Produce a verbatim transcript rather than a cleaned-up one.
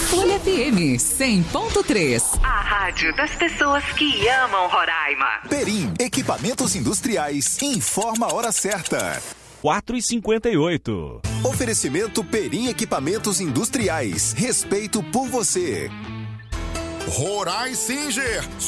Folha F M cem ponto três. A rádio das pessoas que amam Roraima. Perim, equipamentos industriais, informa a hora certa. quatro e cinquenta e oito. Oferecimento Perim Equipamentos Industriais. Respeito por você. Rorai Singer,